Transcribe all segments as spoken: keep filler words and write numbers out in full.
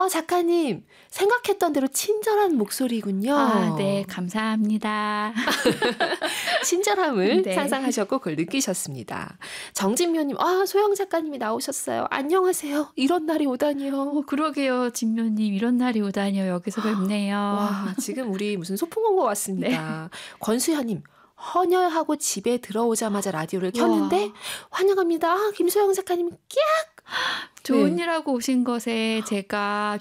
어, 작가님, 생각했던 대로 친절한 목소리군요. 아, 네, 감사합니다. 친절함을 네. 상상하셨고 그걸 느끼셨습니다. 정진묘님, 아, 소영 작가님이 나오셨어요. 안녕하세요. 이런 날이 오다니요. 어, 그러게요, 진묘님. 이런 날이 오다니요. 여기서 뵙네요. 와, 지금 우리 무슨 소풍 온 것 같습니다. 네. 권수현님, 헌혈하고 집에 들어오자마자 라디오를 켰는데 와. 환영합니다. 아, 김소영 작가님, 끼악! 좋은 네. 일 하고 오신 것에 제가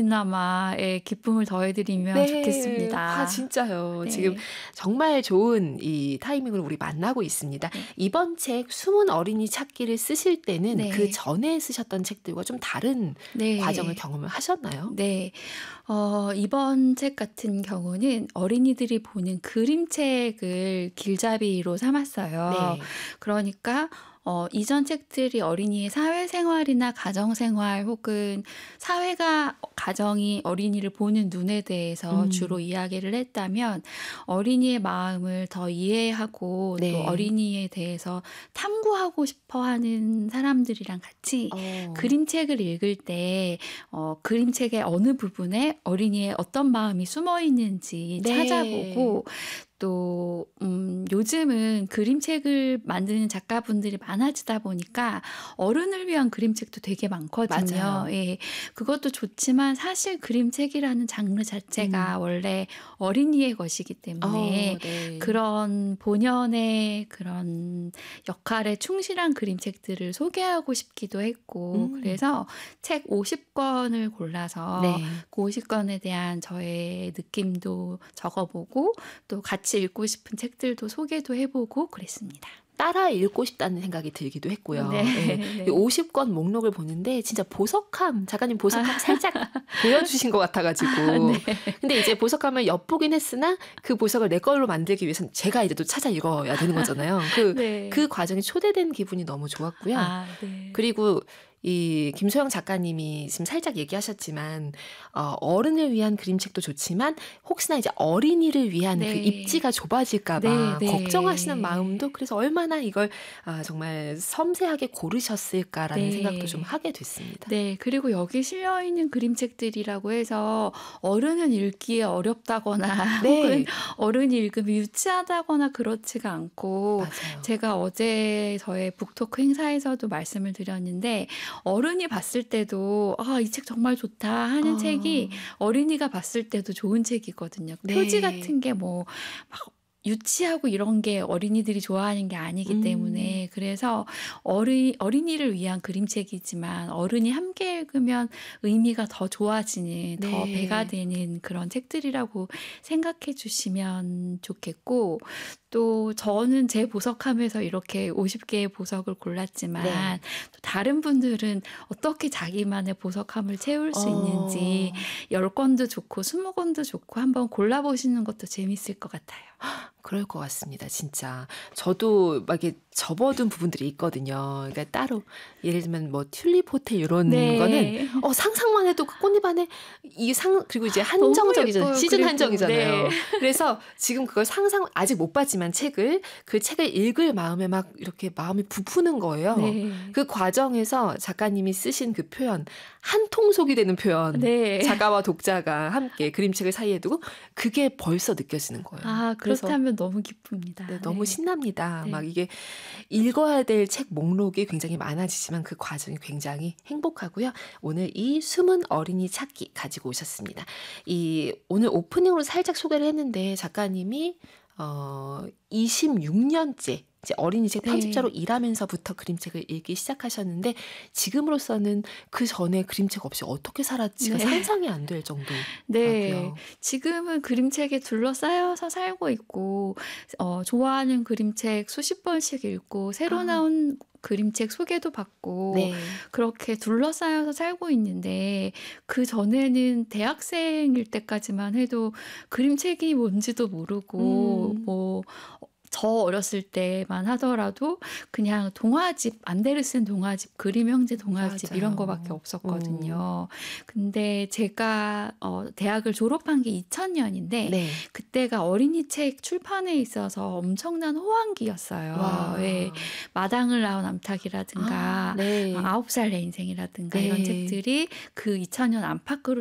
조금이나마의 기쁨을 더해드리면 네. 좋겠습니다. 아, 진짜요. 네. 지금 정말 좋은 이 타이밍을 우리 만나고 있습니다. 네. 이번 책 숨은 어린이 찾기를 쓰실 때는 네. 그 전에 쓰셨던 책들과 좀 다른 네. 과정을 경험을 하셨나요? 네. 어, 이번 책 같은 경우는 어린이들이 보는 그림책을 길잡이로 삼았어요. 네. 그러니까 어, 이전 책들이 어린이의 사회생활이나 가정생활 혹은 사회가 가정이 어린이를 보는 눈에 대해서 음. 주로 이야기를 했다면 어린이의 마음을 더 이해하고 네. 또 어린이에 대해서 탐구하고 싶어하는 사람들이랑 같이 어. 그림책을 읽을 때 어, 그림책의 어느 부분에 어린이의 어떤 마음이 숨어 있는지 네. 찾아보고 또 음, 요즘은 그림책을 만드는 작가분들이 많아지다 보니까 어른을 위한 그림책도 되게 많거든요. 맞아요. 예, 그것도 좋지만 사실 그림책이라는 장르 자체가 음. 원래 어린이의 것이기 때문에 어, 네. 그런 본연의 그런 역할에 충실한 그림책들을 소개하고 싶기도 했고 음. 그래서 책 오십 권을 골라서 네. 그 오십 권에 대한 저의 느낌도 적어보고 또 같이 읽고 싶은 책들도 소개도 해보고 그랬습니다. 따라 읽고 싶다는 생각이 들기도 했고요. 네. 네. 오십 권 목록을 보는데 진짜 보석함, 작가님 보석함 아. 살짝 보여주신 것 같아가지고. 네. 근데 이제 보석함을 엿보긴 했으나 그 보석을 내 걸로 만들기 위해서는 제가 이제 또 찾아 읽어야 되는 거잖아요. 그, 네. 그 과정이 초대된 기분이 너무 좋았고요. 아, 네. 그리고 이 김소영 작가님이 지금 살짝 얘기하셨지만 어, 어른을 위한 그림책도 좋지만 혹시나 이제 어린이를 위한 네. 그 입지가 좁아질까 봐 네, 네. 걱정하시는 마음도 그래서 얼마나 이걸 아, 정말 섬세하게 고르셨을까라는 네. 생각도 좀 하게 됐습니다. 네. 그리고 여기 실려있는 그림책들이라고 해서 어른은 읽기에 어렵다거나 네. 혹은 어른이 읽으면 유치하다거나 그렇지가 않고 맞아요. 제가 어제 저의 북토크 행사에서도 말씀을 드렸는데 어른이 봤을 때도 아, 이 책 정말 좋다 하는 어. 책이 어린이가 봤을 때도 좋은 책이거든요. 네. 표지 같은 게 뭐 막 유치하고 이런 게 어린이들이 좋아하는 게 아니기 음. 때문에 그래서 어린, 어린이를 위한 그림책이지만 어른이 함께 읽으면 의미가 더 좋아지는 네. 더 배가 되는 그런 책들이라고 생각해 주시면 좋겠고 또 저는 제 보석함에서 이렇게 오십 개의 보석을 골랐지만 네. 또 다른 분들은 어떻게 자기만의 보석함을 채울 수 어. 있는지 열 권도 좋고 스무 권도 좋고 한번 골라보시는 것도 재밌을 것 같아요. 그럴 것 같습니다. 진짜. 저도 막 이렇게 접어둔 부분들이 있거든요. 그러니까 따로 예를 들면 뭐 튤립 호텔 이런 네. 거는 어, 상상만 해도 그 꽃잎 안에 이 상 그리고 이제 한정적이잖아요. 시즌 그리고, 한정이잖아요. 네. 그래서 지금 그걸 상상 아직 못 봤지만 책을 그 책을 읽을 마음에 막 이렇게 마음이 부푸는 거예요. 네. 그 과정에서 작가님이 쓰신 그 표현 한 통속이 되는 표현 네. 작가와 독자가 함께 그림책을 사이에 두고 그게 벌써 느껴지는 거예요. 아, 그렇다면 너무 기쁩니다. 네, 너무 네. 신납니다. 네. 막 이게 읽어야 될 책 목록이 굉장히 많아지지만 그 과정이 굉장히 행복하고요. 오늘 이 숨은 어린이 찾기 가지고 오셨습니다. 이 오늘 오프닝으로 살짝 소개를 했는데 작가님이 어, 이십육 년째 이제 어린이 책 편집자로 네. 일하면서부터 그림책을 읽기 시작하셨는데 지금으로서는 그 전에 그림책 없이 어떻게 살았지가 네. 상상이 안 될 정도고요. 네, 지금은 그림책에 둘러싸여서 살고 있고 어, 좋아하는 그림책 수십 번씩 읽고 새로 아. 나온 그림책 소개도 받고 네. 그렇게 둘러싸여서 살고 있는데 그 전에는 대학생일 때까지만 해도 그림책이 뭔지도 모르고 음. 뭐 저 어렸을 때만 하더라도 그냥 동화집, 안데르센 동화집, 그림 형제 동화집 맞아요. 이런 거밖에 없었거든요. 음. 근데 제가 어, 대학을 졸업한 게 이천 년인데 네. 그때가 어린이 책 출판에 있어서 엄청난 호황기였어요. 네. 마당을 나온 암탉이라든가 아, 네. 아홉 살 내 인생이라든가 네. 이런 책들이 그 이천 년 안팎으로